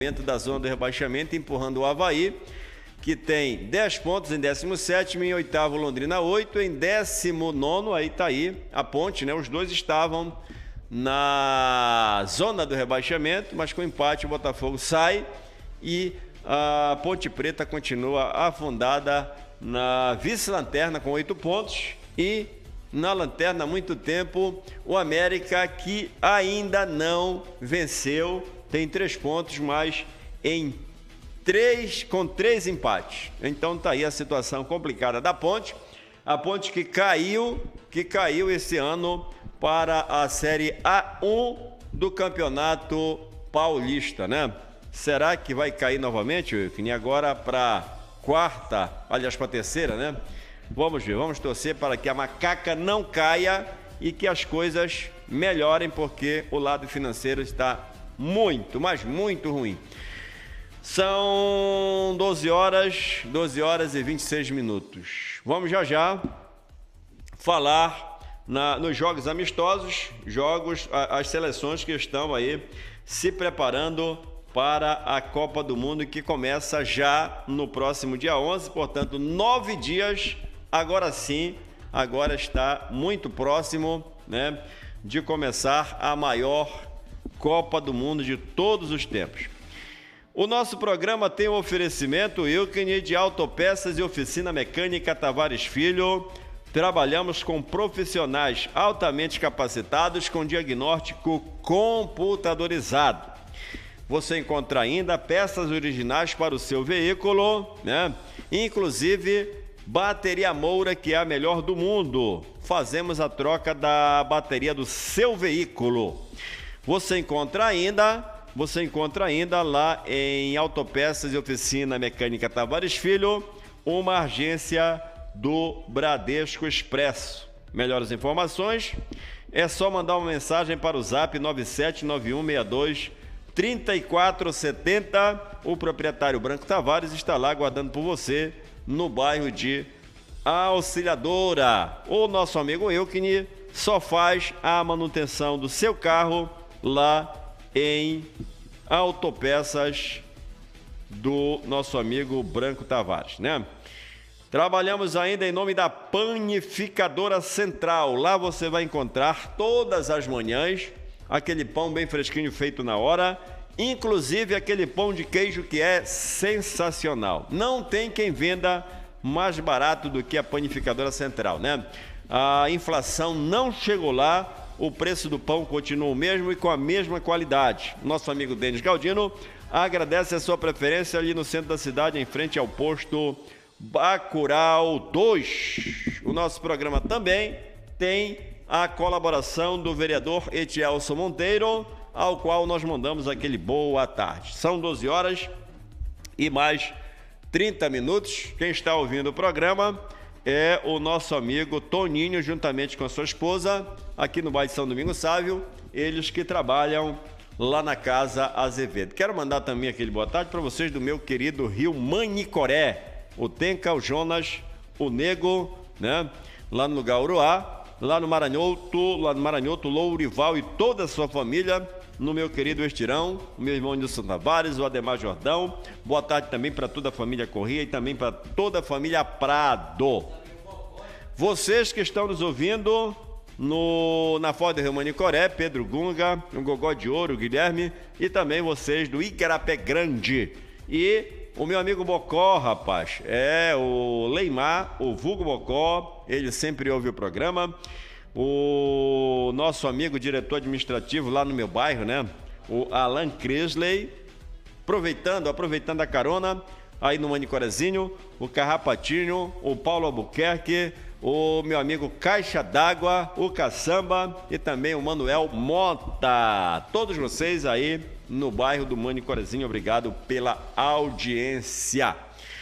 da zona do rebaixamento, empurrando o Avaí, que tem 10 pontos em 17º, em 8º Londrina 8, em 19º, aí tá aí a Ponte, né? Os dois estavam na zona do rebaixamento, mas com empate o Botafogo sai e a Ponte Preta continua afundada na vice-lanterna com 8 pontos e na lanterna há muito tempo o América, que ainda não venceu, tem 3 pontos, mas com 3 empates. Então tá aí a situação complicada da Ponte. A Ponte que caiu esse ano para a Série A1 do Campeonato Paulista, né? Será que vai cair novamente, Wilkin? Agora para quarta, aliás, para terceira, né? Vamos ver, vamos torcer para que a macaca não caia e que as coisas melhorem, porque o lado financeiro está muito, mas muito ruim. São 12 horas e 26 minutos. Vamos já falar nos jogos amistosos, as seleções que estão aí se preparando para a Copa do Mundo, que começa já no próximo dia 11, portanto 9 dias, agora sim, agora está muito próximo, né, de começar a maior Copa do Mundo de todos os tempos. O nosso programa tem o oferecimento Wilkin de Autopeças e Oficina Mecânica Tavares Filho. Trabalhamos com profissionais altamente capacitados com diagnóstico computadorizado. Você encontra ainda peças originais para o seu veículo, né? Inclusive bateria Moura, que é a melhor do mundo. Fazemos a troca da bateria do seu veículo. Você encontra ainda lá em Autopeças e Oficina Mecânica Tavares Filho, uma agência do Bradesco Expresso. Melhores informações, é só mandar uma mensagem para o Zap 9791623470. O proprietário Branco Tavares está lá aguardando por você no bairro de Auxiliadora. O nosso amigo Wilkin só faz a manutenção do seu carro lá em Autopeças do nosso amigo Branco Tavares, né? Trabalhamos ainda em nome da Panificadora Central. Lá você vai encontrar todas as manhãs aquele pão bem fresquinho feito na hora, inclusive aquele pão de queijo que é sensacional. Não tem quem venda mais barato do que a Panificadora Central, né? A inflação não chegou lá, o preço do pão continua o mesmo e com a mesma qualidade. Nosso amigo Denis Galdino agradece a sua preferência ali no centro da cidade, em frente ao posto Bacurau 2. O nosso programa também tem a colaboração do vereador Etielson Monteiro, ao qual nós mandamos aquele boa tarde. São 12 horas e mais 30 minutos. Quem está ouvindo o programa é o nosso amigo Toninho, juntamente com a sua esposa, aqui no bairro de São Domingos Sávio, eles que trabalham lá na Casa Azevedo. Quero mandar também aquele boa tarde para vocês do meu querido Rio Manicoré, o Tenca, o Jonas, o Nego, né? Lá no lugar Uruá, lá no Maranhoto, Lourival e toda a sua família, no meu querido Estirão, o meu irmão Nilson Tavares, o Ademar Jordão. Boa tarde também para toda a família Corrêa e também para toda a família Prado. Vocês que estão nos ouvindo na Ford Rio Manicoré, Pedro Gunga, o Gogó de Ouro, o Guilherme, e também vocês do Igarapé Grande. E o meu amigo Bocó, rapaz, o Leimar, o vulgo Bocó, ele sempre ouve o programa. O nosso amigo diretor administrativo lá no meu bairro, né? O Alan Crisley, aproveitando a carona aí no Manicorezinho, o Carrapatinho, o Paulo Albuquerque, o meu amigo Caixa d'Água, o Caçamba e também o Manuel Mota. Todos vocês aí no bairro do Manicorezinho, obrigado pela audiência.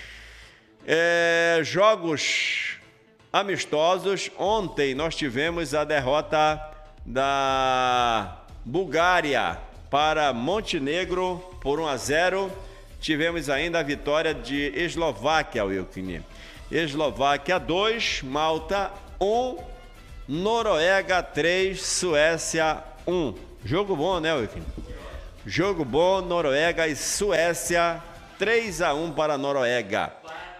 Jogos amistosos. Ontem nós tivemos a derrota da Bulgária para Montenegro por 1-0. Tivemos ainda a vitória de Eslováquia, Wilkin. Eslováquia 2, Malta 1, Noruega 3, Suécia 1. Jogo bom, né, Wilkin? Jogo bom, Noruega e Suécia, 3-1 para a Noruega.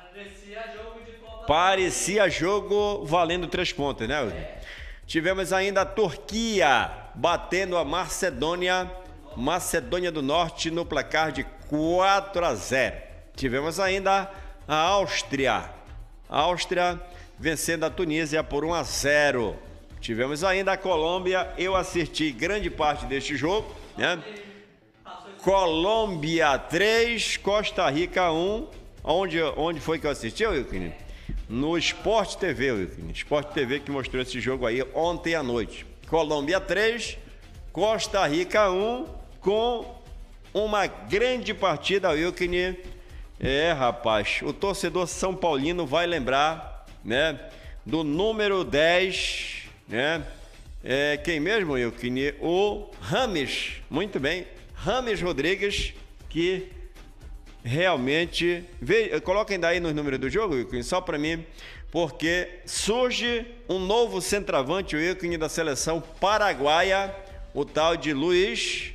Parecia jogo valendo 3 pontos, né? Tivemos ainda a Turquia batendo a Macedônia do Norte no placar de 4-0. Tivemos ainda a Áustria vencendo a Tunísia por 1-0. Tivemos ainda a Colômbia, eu assisti grande parte deste jogo, né? Colômbia 3, Costa Rica 1. Onde foi que eu assisti, Wilkin? No Sport TV, Wilkin. Sport TV que mostrou esse jogo aí ontem à noite. Colômbia 3, Costa Rica 1, com uma grande partida, Wilkin. Rapaz, o torcedor São Paulino vai lembrar, né, do número 10, né? Quem mesmo, Wilkin? O Rames, muito bem, Rames Rodrigues, que realmente... Coloquem daí nos números do jogo, Wilkin, só para mim, porque surge um novo centroavante, o Wilkin, da seleção paraguaia, o tal de Luiz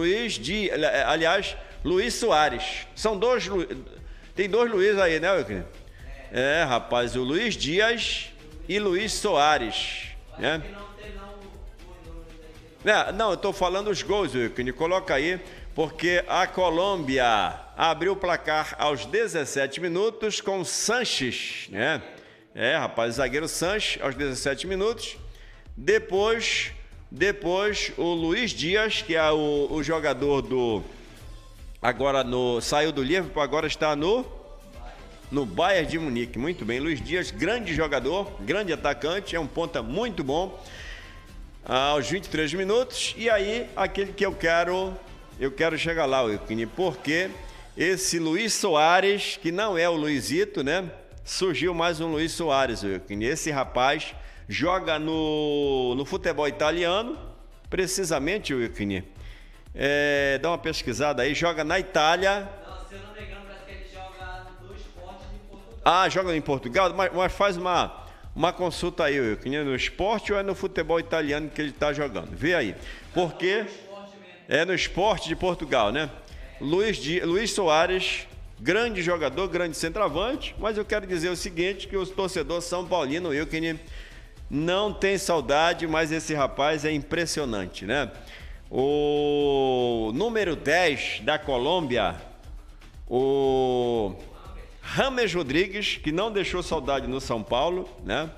Soares. São dois... Tem 2 Luiz aí, né, Wilkin? Rapaz, o Luiz Dias e Luiz Soares, né? Não, eu tô falando os gols, Wilkin, coloca aí, porque a Colômbia abriu o placar aos 17 minutos com Sanches, né? Rapaz, o zagueiro Sanches aos 17 minutos. Depois o Luiz Dias, que é o jogador do... Agora saiu do Liverpool, agora está no Bayern de Munique. Muito bem, Luiz Dias, grande jogador, grande atacante, é um ponta muito bom. Aos 23 minutos, e aí aquele que eu quero chegar lá, Wilkin, porque esse Luiz Soares, que não é o Luizito, né? Surgiu mais um Luiz Soares, Wilkin. Esse rapaz joga no futebol italiano, precisamente, Wilkin. Dá uma pesquisada aí, joga na Itália. Não, se eu não me engano, parece que ele joga no Sport de Portugal. Joga em Portugal, mas faz uma consulta aí, Wilkin, no esporte ou é no futebol italiano que ele está jogando? Vê aí, porque é no Sport de Portugal, né? Luiz Soares, grande jogador, grande centroavante, mas eu quero dizer o seguinte, que os torcedores São Paulino, Wilkin, não tem saudade, mas esse rapaz é impressionante, né? O número 10 da Colômbia, o Rames Rodrigues, que não deixou saudade no São Paulo, né?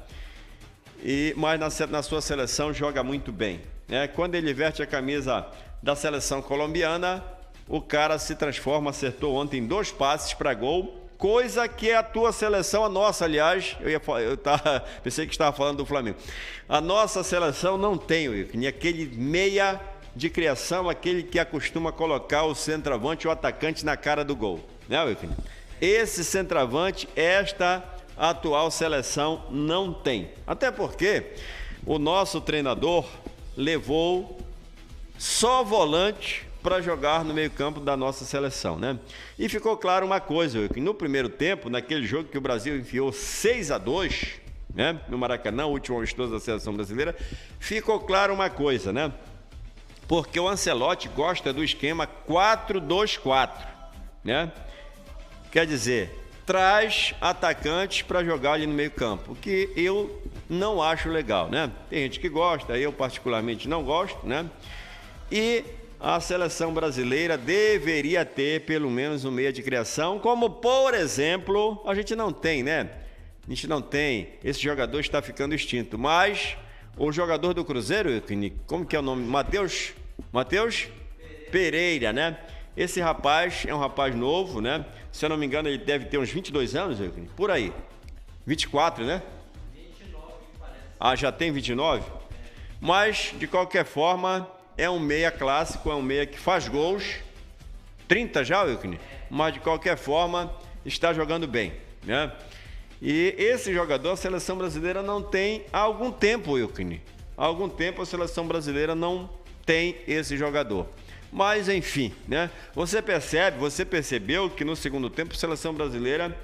Mas na sua seleção joga muito bem, né? Quando ele veste a camisa da seleção colombiana, o cara se transforma, acertou ontem 2 passes para gol, coisa que a tua seleção, a nossa, aliás, pensei que estava falando do Flamengo. A nossa seleção não tem, Wilkin, aquele meia de criação, aquele que acostuma colocar o centroavante ou o atacante na cara do gol, né, Wilkin? Esse centroavante, esta atual seleção não tem. Até porque o nosso treinador levou só volante para jogar no meio-campo da nossa seleção, né? E ficou claro uma coisa, Wilkin, no primeiro tempo, naquele jogo que o Brasil enfiou 6-2, né, no Maracanã, o último amistoso da seleção brasileira, ficou claro uma coisa, né? Porque o Ancelotti gosta do esquema 4-2-4, né? Quer dizer, traz atacantes para jogar ali no meio-campo, o que eu não acho legal, né? Tem gente que gosta, eu particularmente não gosto, né? E a seleção brasileira deveria ter pelo menos um meia de criação, como por exemplo, a gente não tem, né? A gente não tem, esse jogador está ficando extinto, mas o jogador do Cruzeiro, como que é o nome? Matheus Pereira, né? Esse rapaz é um rapaz novo, né? Se eu não me engano, ele deve ter uns 22 anos, por aí. 24, né? 29, parece. Já tem 29? Mas, de qualquer forma, é um meia clássico, é um meia que faz gols. 30 já, Wilkin? Mas, de qualquer forma, está jogando bem, né? E esse jogador, a seleção brasileira não tem há algum tempo, Wilkin. Há algum tempo a seleção brasileira não tem esse jogador. Mas, enfim, né? Você percebeu que no segundo tempo a seleção brasileira,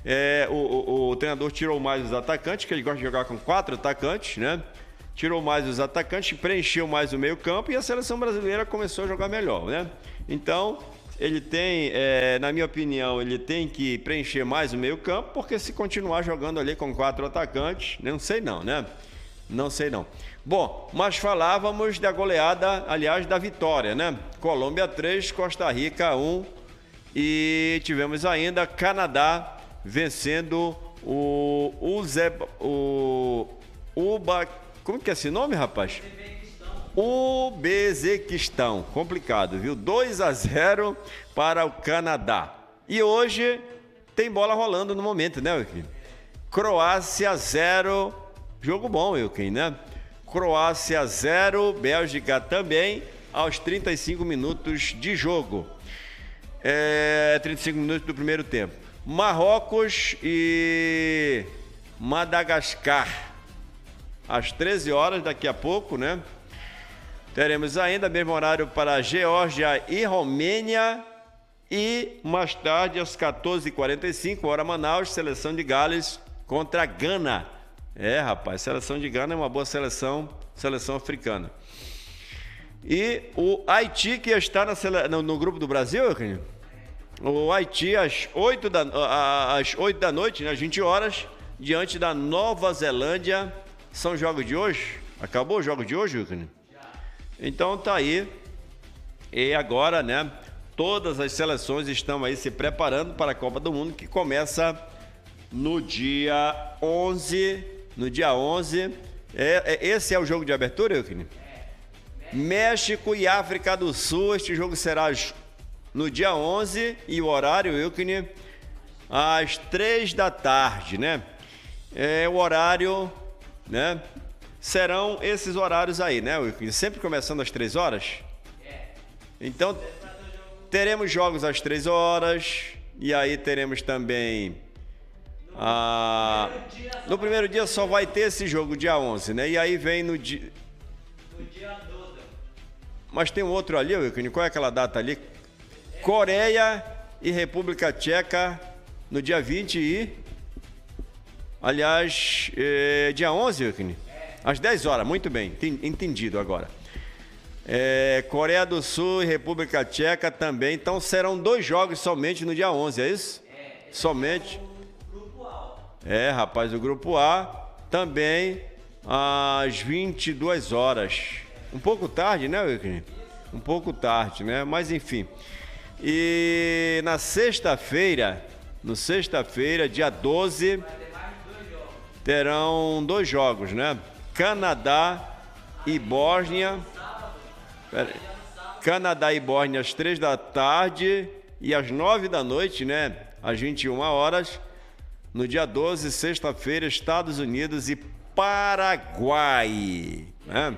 o treinador tirou mais os atacantes, que ele gosta de jogar com 4 atacantes, né? Tirou mais os atacantes, preencheu mais o meio campo e a seleção brasileira começou a jogar melhor, né? Então, ele tem, na minha opinião, ele tem que preencher mais o meio-campo, porque se continuar jogando ali com 4 atacantes, não sei não, né? Não sei não. Bom, mas falávamos da goleada, aliás, da vitória, né? Colômbia 3, Costa Rica 1. E tivemos ainda Canadá vencendo como que é esse nome, rapaz? Ubezequistão. Complicado, viu? 2-0 para o Canadá. E hoje tem bola rolando no momento, né, Wilkin? Croácia 0. Jogo bom, Wilkin, né? Croácia 0, Bélgica também, aos 35 minutos de jogo. 35 minutos do primeiro tempo. Marrocos e Madagascar. Às 13 horas, daqui a pouco, né? Teremos ainda mesmo horário para Geórgia e Romênia. E mais tarde, às 14h45, hora Manaus, seleção de Gales contra Gana. Rapaz, seleção de Gana é uma boa seleção africana. E o Haiti, que está no grupo do Brasil, o Haiti às 8 da noite, né, às 20 horas, diante da Nova Zelândia. São jogos de hoje? Acabou o jogo de hoje, Wilkin? Então tá aí. E agora, né, todas as seleções estão aí se preparando para a Copa do Mundo, que começa no dia 11. No dia 11. Esse é o jogo de abertura, Wilkin? México e África do Sul. Este jogo será no dia 11 e o horário, Wilkin, às 3 da tarde, né? O horário, né? Serão esses horários aí, né, Wilkin? Sempre começando às 3 horas? Então, teremos jogos às 3 horas e aí teremos também... no primeiro dia só vai ter esse jogo, dia 11, né? E aí vem no dia 12. Mas tem um outro ali, Wilkin, qual é aquela data ali? Coreia e República Tcheca no dia 20 e... Aliás, dia 11, Wilkin? Às 10 horas, muito bem, entendido agora. Coreia do Sul e República Tcheca também, então serão 2 jogos somente no dia 11, é isso? Somente. Rapaz, o grupo A também às 22 horas. Um pouco tarde, né, Wilkin? Um pouco tarde, né? Mas enfim. E na sexta-feira, dia 12, terão 2 jogos, né? Canadá e Bósnia. Canadá e Bósnia às 3 da tarde e às 9 da noite, né? Às 21 horas. No dia 12, sexta-feira, Estados Unidos e Paraguai. Né?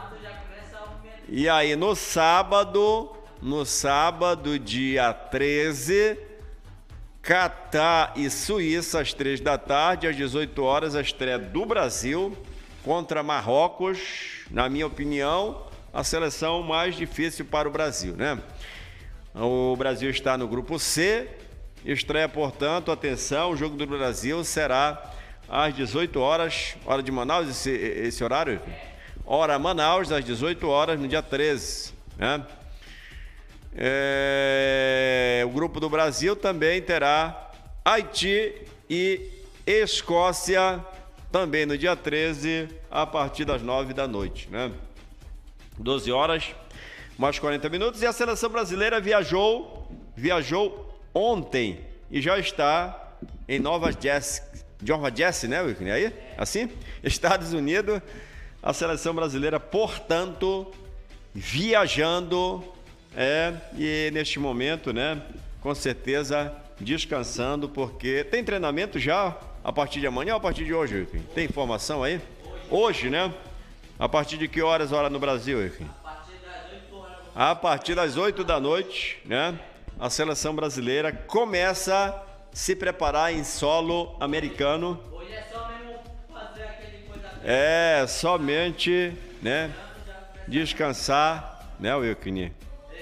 E aí, no sábado, dia 13, Catar e Suíça, às 3 da tarde, às 18 horas, a estreia do Brasil contra Marrocos. Na minha opinião, a seleção mais difícil para o Brasil, né? O Brasil está no grupo C. Estreia, portanto, atenção, o jogo do Brasil será às 18 horas, hora de Manaus, esse horário? Hora Manaus, às 18 horas, no dia 13, né? O grupo do Brasil também terá Haiti e Escócia, também no dia 13, a partir das 9 da noite, né? 12 horas, mais 40 minutos, e a seleção brasileira viajou ontem e já está em Nova Jersey, né, Wilkin? Aí, assim? Estados Unidos, a seleção brasileira, portanto, viajando, e neste momento, né, com certeza, descansando, porque tem treinamento já a partir de amanhã ou a partir de hoje, Wilkin? Tem informação aí? Hoje, né? A partir de que horas, hora no Brasil, Wilkin? A partir das 8 da noite, né? A seleção brasileira começa a se preparar em solo americano. Hoje é só mesmo fazer aquele coisa. Somente, né? Descansar, né, Wilkin?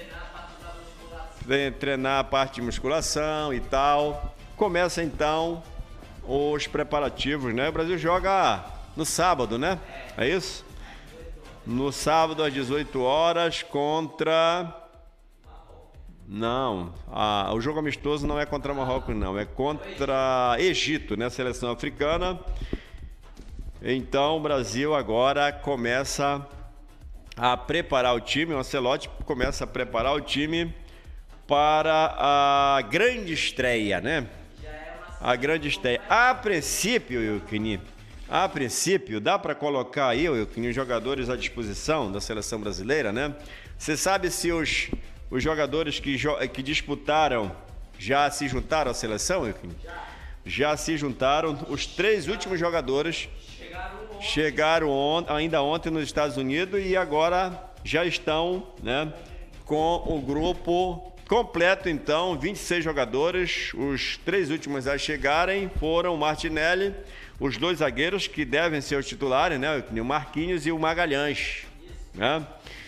Treinar a parte de musculação e tal. Começa então os preparativos, né? O Brasil joga no sábado, né? É isso? No sábado às 18 horas contra Não, o jogo amistoso não é contra Marrocos, não. É contra Egito, né? Seleção africana. Então o Brasil agora começa a preparar o time, o Ancelotti começa a preparar o time para a grande estreia, né? A grande estreia. A princípio, Wilkini, dá para colocar aí, Wilkini, os jogadores à disposição da seleção brasileira, né? Você sabe se os jogadores que disputaram já se juntaram à seleção, Wilkini? Já se juntaram. Os 3 últimos jogadores chegaram ainda ontem nos Estados Unidos e agora já estão, né, com o grupo completo. Então, 26 jogadores. Os 3 últimos a chegarem foram o Martinelli, os 2 zagueiros que devem ser os titulares, né, o Marquinhos e o Magalhães, né?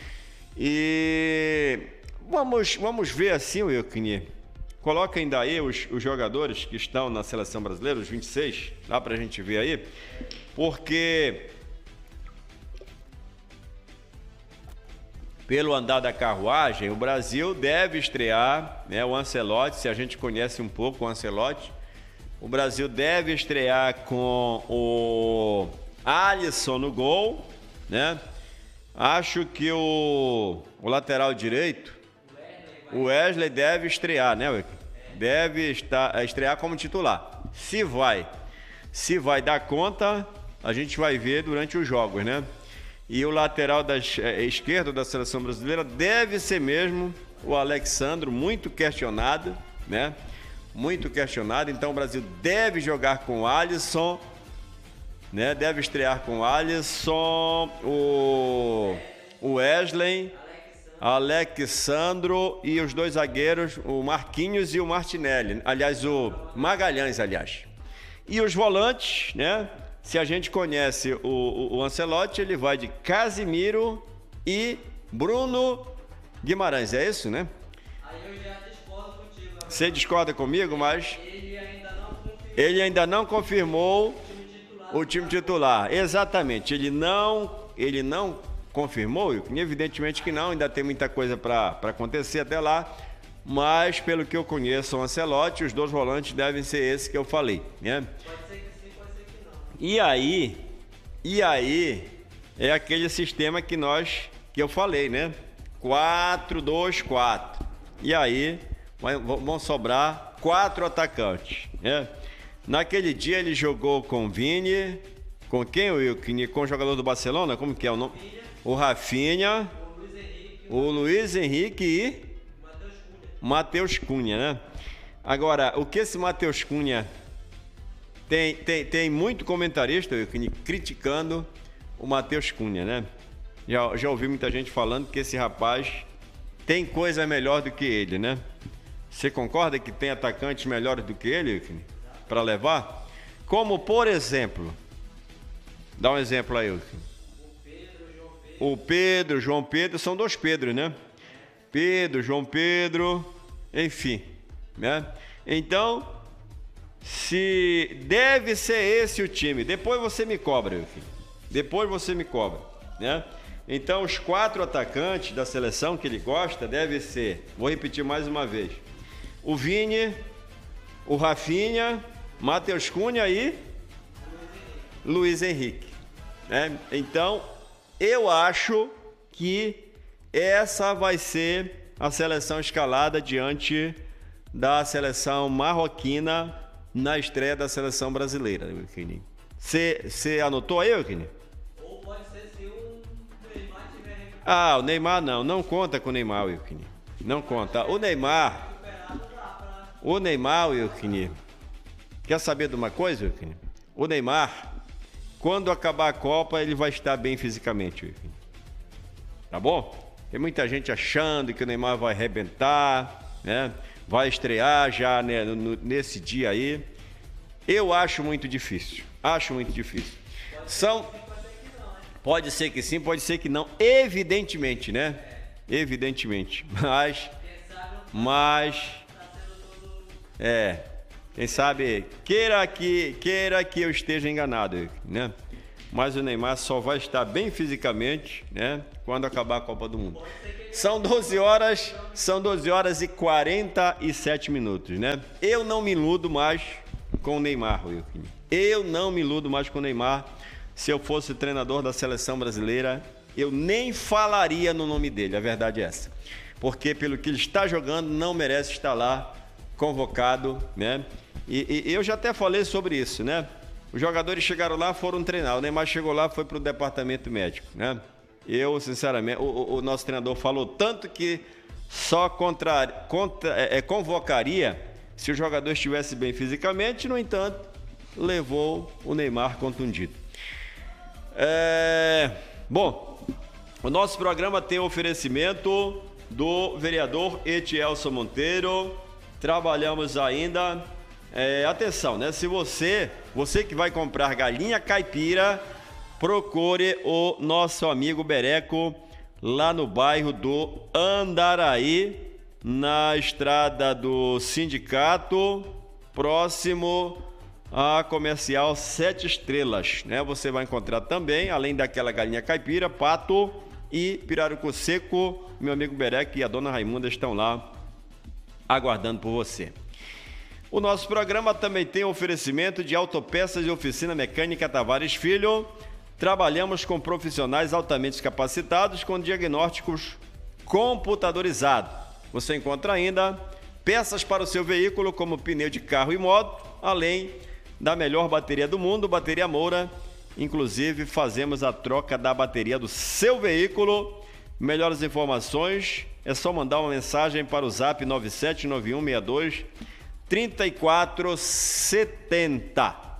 E vamos ver assim, Wilkini. Coloca ainda aí os jogadores que estão na seleção brasileira, os 26, dá pra gente ver aí, porque pelo andar da carruagem, o Brasil deve estrear, né, o Ancelotti, se a gente conhece um pouco o Ancelotti, o Brasil deve estrear com o Alisson no gol, né? Acho que o lateral direito, o Wesley deve estrear, né? Deve estrear como titular. Se vai dar conta, a gente vai ver durante os jogos, né? E o lateral esquerdo da seleção brasileira deve ser mesmo o Alexandro, muito questionado, né? Muito questionado. Então o Brasil deve jogar com o Alisson, né? Deve estrear com o Alisson, o Wesley, Alexandro e os 2 zagueiros, o Marquinhos e o Martinelli. Aliás, o Magalhães, aliás. E os volantes, né? Se a gente conhece o Ancelotti, ele vai de Casimiro e Bruno Guimarães. É isso, né? Aí eu já discordo contigo. Você discorda comigo, mas ele ainda não confirmou o time titular. Exatamente. Ele não confirmou, evidentemente que não, ainda tem muita coisa para acontecer até lá, mas pelo que eu conheço o Ancelotti, os 2 volantes devem ser esses que eu falei, né? Pode ser que sim, pode ser que não. E aí é aquele sistema que eu falei, né? 4-2-4. E aí vão sobrar 4 atacantes, né? Naquele dia ele jogou com Vini, com quem, Wilkini? Com o jogador do Barcelona, como que é o nome? O Rafinha, o Luiz Henrique e Matheus Cunha, né? Agora, o que esse Matheus Cunha tem muito comentarista, Wilkini, criticando o Matheus Cunha, né? Já ouvi muita gente falando que esse rapaz tem coisa melhor do que ele, né? Você concorda que tem atacantes melhores do que ele, Wilkini, para levar? Como, por exemplo, dá um exemplo aí, Wilkini. O Pedro, João Pedro, são 2 Pedros, né? Pedro, João Pedro, enfim, né? Então, se deve ser esse o time, depois você me cobra, Wilkini. Depois você me cobra, né? Então, os 4 atacantes da seleção que ele gosta deve ser, vou repetir mais uma vez, o Vini, o Rafinha, Matheus Cunha e Luiz Henrique, né? Então, eu acho que essa vai ser a seleção escalada diante da seleção marroquina na estreia da seleção brasileira, Wilkini. Você anotou aí, Wilkini? Ou pode ser se o Neymar tiver... O Neymar não conta com o Neymar, Wilkini. Não conta. O Neymar, Wilkini, quer saber de uma coisa, Wilkini? O Neymar, quando acabar a Copa, ele vai estar bem fisicamente, Wilkini. Tá bom? Tem muita gente achando que o Neymar vai arrebentar, né? Vai estrear já, né, nesse dia aí. Eu acho muito difícil. Acho muito difícil. Pode ser que sim, pode ser que não. Evidentemente, né? Evidentemente. Mas quem sabe queira que eu esteja enganado, né? mas o Neymar só vai estar bem fisicamente, né, quando acabar a Copa do Mundo. São 12 horas e 47 minutos, né? Eu não me iludo mais com o Neymar, Wilkin. Eu não me iludo mais com o Neymar. Se eu fosse treinador da seleção brasileira, eu nem falaria no nome dele, a verdade é essa. Porque pelo que ele está jogando, não merece estar lá convocado, né? E eu já até falei sobre isso, né? Os jogadores chegaram lá, foram treinar. O Neymar chegou lá, foi para o departamento médico, né? Eu, sinceramente, o nosso treinador falou tanto que só convocaria se o jogador estivesse bem fisicamente. No entanto, levou o Neymar contundido. Bom, o nosso programa tem oferecimento do vereador Etielson Monteiro. Trabalhamos ainda... atenção, né? Se você que vai comprar galinha caipira, procure o nosso amigo Bereco lá no bairro do Andaraí, na estrada do Sindicato, próximo à Comercial 7 Estrelas, né? Você vai encontrar também, além daquela galinha caipira, pato e pirarucu seco. Meu amigo Bereco e a dona Raimunda estão lá aguardando por você. O nosso programa também tem oferecimento de autopeças e oficina mecânica Tavares Filho. Trabalhamos com profissionais altamente capacitados com diagnósticos computadorizados. Você encontra ainda peças para o seu veículo, como pneu de carro e moto, além da melhor bateria do mundo, Bateria Moura. Inclusive, fazemos a troca da bateria do seu veículo. Melhores informações, é só mandar uma mensagem para o Zap 979162 3470.